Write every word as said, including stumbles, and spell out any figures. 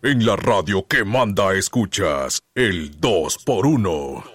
En la radio que manda escuchas, el dos por uno.